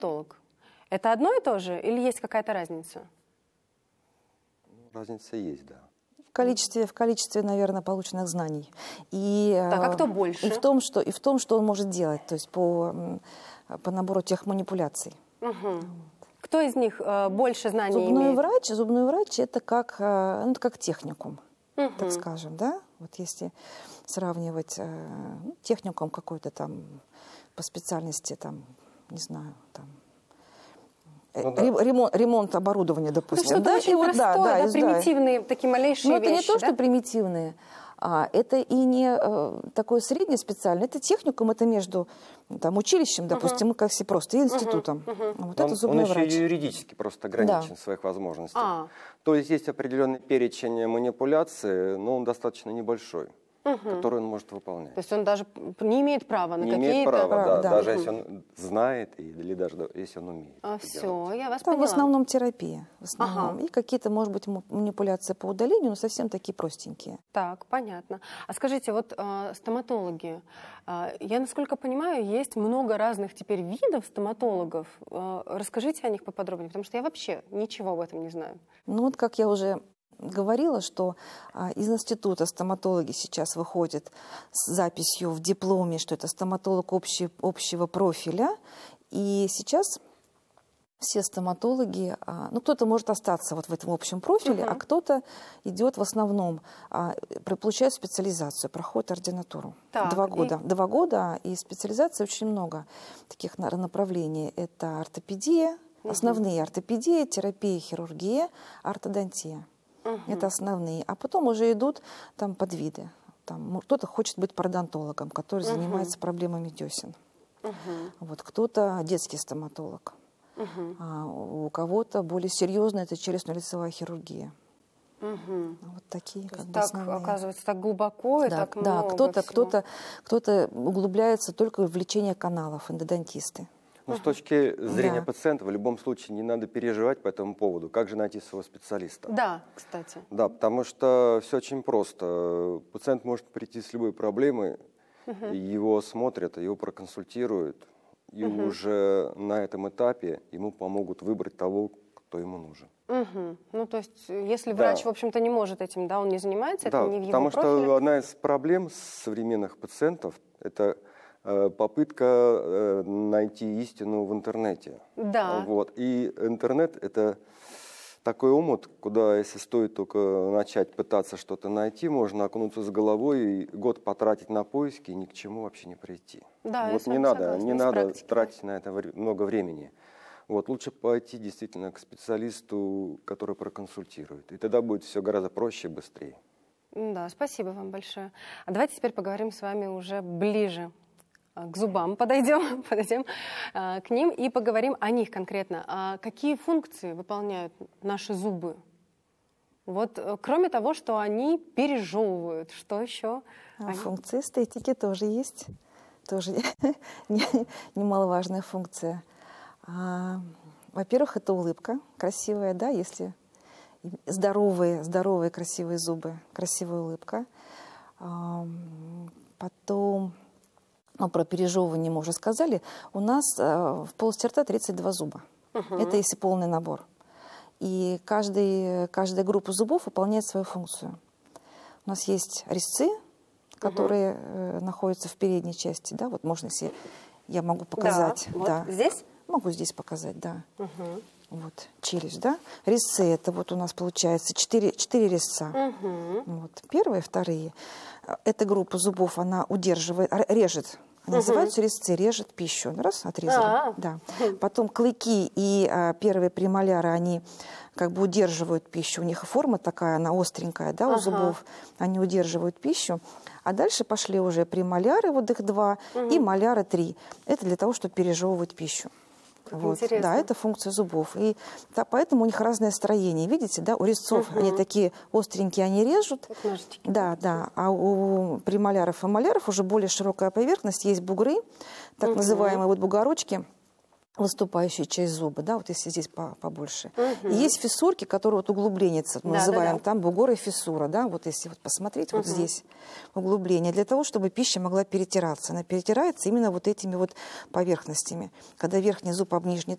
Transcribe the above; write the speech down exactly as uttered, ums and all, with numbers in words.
стоматолог. Это одно и то же или есть какая-то разница? Разница есть, да. В количестве, в количестве, наверное, полученных знаний. И, так, а кто больше? И в том, что, и в том, что он может делать, то есть по, по набору тех манипуляций. Угу. Вот. Кто из них э, больше знаний зубной имеет? Врач, зубной врач – это как, э, ну, это как техникум, угу. так скажем, да? Вот если сравнивать э, ну, техникум какой-то там по специальности, там, не знаю, там, ну, да. ремонт, ремонт оборудования, допустим. Ну, да, очень вот, простое, да, да, да, примитивные, да. такие малейшие Но вещи. это не то, да? что примитивные, а это и не э, такое среднее специальное. Это техникум, это между там, училищем, допустим, uh-huh. как все просто, и институтом. Uh-huh. Uh-huh. Вот он, это зубной он врач. еще юридически просто ограничен да. в своих возможностях. А. То есть есть определенный перечень манипуляций, но он достаточно небольшой. Угу. Который он может выполнять. То есть он даже не имеет права на не какие-то... Не имеет права, да, да. даже угу. если он знает или даже если он умеет. А все, делать. я вас Там поняла. в основном терапия. В основном. Ага. И какие-то, может быть, манипуляции по удалению, но совсем такие простенькие. Так, понятно. А скажите, вот э, стоматологи, э, я, насколько понимаю, есть много разных теперь видов стоматологов. Э, расскажите о них поподробнее, потому что я вообще ничего об этом не знаю. Ну вот, как я уже говорила, что а, из института стоматологи сейчас выходят с записью в дипломе, что это стоматолог общий, общего профиля. И сейчас все стоматологи, а, ну кто-то может остаться вот в этом общем профиле, uh-huh. а кто-то идет в основном, а, получает специализацию, проходит ординатуру. Так, Два года. И... Два года, и специализаций очень много таких направлений. Это ортопедия, uh-huh. основные ортопедия, терапия, хирургия, ортодонтия. Угу. Это основные. А потом уже идут там подвиды. Там, кто-то хочет быть пародонтологом, который угу. занимается проблемами десен. Угу. Вот, кто-то детский стоматолог. Угу. А у кого-то более серьезная это челюстно-лицевая хирургия. Угу. Вот такие, как бы, так, основные. Оказывается, так глубоко и да, так да, много кто-то, всего. кто-то, кто-то углубляется только в лечение каналов, эндодонтисты. Ну, с точки зрения да. пациента, в любом случае не надо переживать по этому поводу. Как же найти своего специалиста? Да, кстати. Да, потому что все очень просто. Пациент может прийти с любой проблемой, угу. его смотрят, его проконсультируют, и угу. уже на этом этапе ему помогут выбрать того, кто ему нужен. Угу. Ну, то есть, если врач, да. в общем-то, не может этим, да, он не занимается, да, это не в его потому профиле. Что одна из проблем современных пациентов – это попытка найти истину в интернете. Да. Вот. И интернет – это такой омут, куда, если стоит только начать пытаться что-то найти, можно окунуться с головой и год потратить на поиски и ни к чему вообще не прийти. Да, вот я не надо, согласна, не из надо практики. тратить на это много времени. Вот. Лучше пойти действительно к специалисту, который проконсультирует. И тогда будет все гораздо проще и быстрее. Да, спасибо вам большое. А давайте теперь поговорим с вами уже ближе к зубам, подойдем, подойдем а, к ним и поговорим о них конкретно. А какие функции выполняют наши зубы? Вот, кроме того, что они пережевывают, что еще? А они... Функции эстетики тоже есть, тоже немаловажная функция. А, во-первых, это улыбка красивая, да, если здоровые, здоровые красивые зубы, красивая улыбка. А, потом... Ну, про пережевывание мы уже сказали. У нас э, в полости рта тридцать два зуба. Угу. Это если полный набор. И каждый, каждая группа зубов выполняет свою функцию. У нас есть резцы, которые угу. э, находятся в передней части. Да? Вот можно, если я могу показать. Да. Вот да. Здесь? Могу здесь показать, да. Угу. Вот, челюсть, да. Резцы, это вот у нас получается четыре, четыре резца. Угу. Вот, первые, вторые. Эта группа зубов, она удерживает, режет. Они угу. называются резцы, режет пищу. Раз, отрезали. А-а-а. Да. Потом клыки и а, первые премоляры, они как бы удерживают пищу. У них форма такая, она остренькая, да, у ага. зубов. Они удерживают пищу. А дальше пошли уже премоляры, вот их два, угу. и моляры три. Это для того, чтобы пережевывать пищу. Вот. Да, это функция зубов. И да, поэтому у них разное строение. Видите, да, у резцов угу. они такие остренькие, они режут. Да, да. А у премоляров и моляров уже более широкая поверхность, есть бугры, так угу. называемые вот бугорочки, выступающие часть зуба, да, вот если здесь побольше. Угу. И есть фиссурки, которые вот углубленица, мы да, называем да, да. там бугор и фиссура, да, вот если вот посмотреть, угу. вот здесь углубление, для того, чтобы пища могла перетираться. Она перетирается именно вот этими вот поверхностями. Когда верхний зуб об нижний